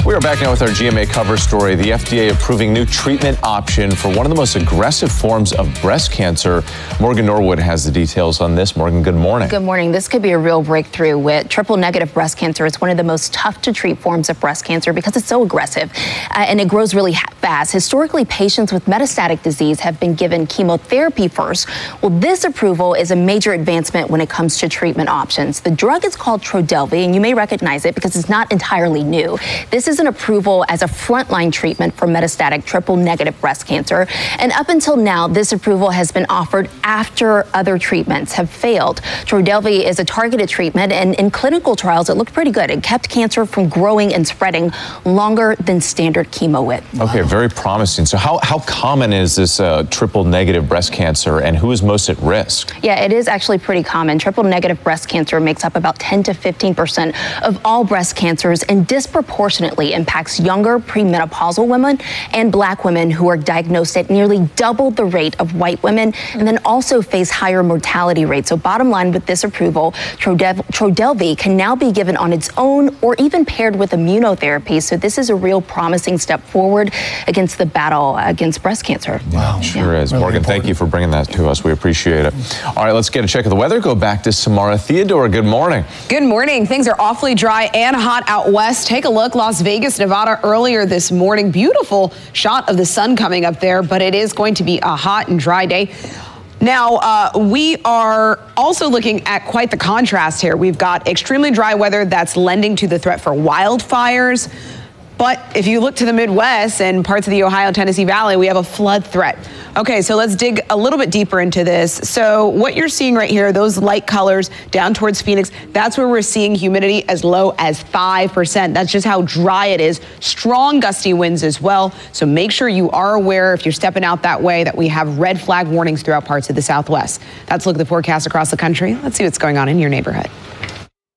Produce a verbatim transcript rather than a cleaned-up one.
We are back now with our G M A cover story. The F D A approving new treatment option for one of the most aggressive forms of breast cancer. Morgan Norwood has the details on this. Morgan, good morning. Good morning. This could be a real breakthrough. With triple negative breast cancer, it's one of the most tough to treat forms of breast cancer because it's so aggressive uh, and it grows really fast. Historically, patients with metastatic disease have been given chemotherapy first. Well, this approval is a major advancement when it comes to treatment options. The drug is called Trodelvy, and you may recognize it because it's not entirely new. This is an approval as a frontline treatment for metastatic triple negative breast cancer. And up until now, this approval has been offered after other treatments have failed. Trodelvy is a targeted treatment, and in clinical trials, it looked pretty good. It kept cancer from growing and spreading longer than standard chemo would. Okay, very promising. So how, how common is this uh, triple negative breast cancer, and who is most at risk? Yeah, it is actually pretty common. Triple negative breast cancer makes up about ten to fifteen percent of all breast cancers and disproportionately impacts younger premenopausal women and Black women who are diagnosed at nearly double the rate of white women, and then also face higher mortality rates. So bottom line with this approval, Trodev- Trodelvy can now be given on its own or even paired with immunotherapy. So this is a real promising step forward against the battle against breast cancer. Wow, sure yeah. is. Really Morgan, important. thank you for bringing that to us. We appreciate it. All right, let's get a check of the weather. Go back to Samara Theodore. Good morning. Good morning. Things are awfully dry and hot out west. Take a look. Las Vegas, Nevada earlier this morning. Beautiful shot of the sun coming up there, but it is going to be a hot and dry day. Now, uh, we are also looking at quite the contrast here. We've got extremely dry weather that's lending to the threat for wildfires. But if you look to the Midwest and parts of the Ohio-Tennessee Valley, we have a flood threat. Okay, so let's dig a little bit deeper into this. So what you're seeing right here, those light colors down towards Phoenix, that's where we're seeing humidity as low as five percent. That's just how dry it is. Strong gusty winds as well. So make sure you are aware if you're stepping out that way that we have red flag warnings throughout parts of the Southwest. That's a look at the forecast across the country. Let's see what's going on in your neighborhood.